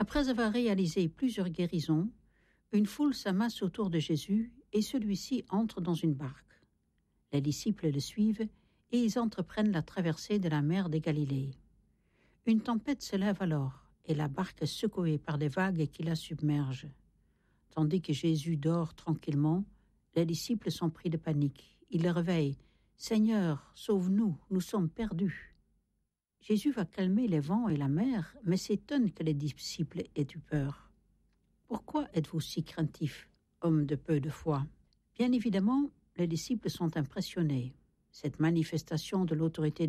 Après avoir réalisé plusieurs guérisons, une foule s'amasse autour de Jésus et celui-ci entre dans une barque. Les disciples le suivent et ils entreprennent la traversée de la mer de Galilée. Une tempête se lève alors et la barque est secouée par des vagues qui la submergent. Tandis que Jésus dort tranquillement, les disciples sont pris de panique. Ils le réveillent. « Seigneur, sauve-nous, nous sommes perdus. » Jésus va calmer les vents et la mer, mais s'étonne que les disciples aient eu peur. « Pourquoi êtes-vous si craintifs, hommes de peu de foi ?» Bien évidemment, les disciples sont impressionnés. Cette manifestation de l'autorité